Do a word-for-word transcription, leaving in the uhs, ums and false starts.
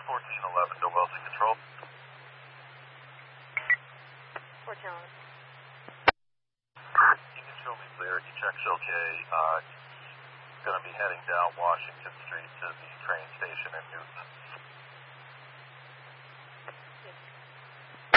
fourteen eleven to Wellesley Control. fourteen eleven. You can show me clear. Your check's okay. Uh, going to be heading down Washington Street to the train station in Newton.